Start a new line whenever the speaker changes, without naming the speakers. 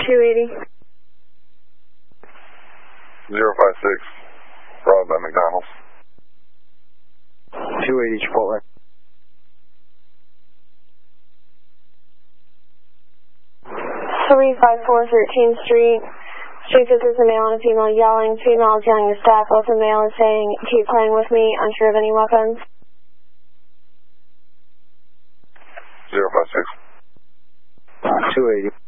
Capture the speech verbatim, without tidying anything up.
two eighty.
zero five six, Rob at McDonald's.
two eighty Chipotle.
three five four thirteenth Street. Street says there's a male and a female yelling. Female is yelling to stop. Both the male is saying, keep playing with me, unsure of any weapons.
zero five six.
two eighty.